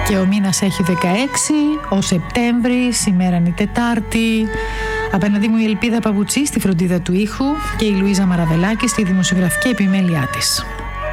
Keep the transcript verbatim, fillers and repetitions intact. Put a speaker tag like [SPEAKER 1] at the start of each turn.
[SPEAKER 1] Και ο μήνας έχει δεκαέξι, ο Σεπτέμβρης, ημέρα είναι η Τετάρτη. Απέναντί μου η Ελπίδα Παπουτσή στη φροντίδα του ήχου και η Λουίζα Μαραβελάκη στη δημοσιογραφική επιμέλειά της.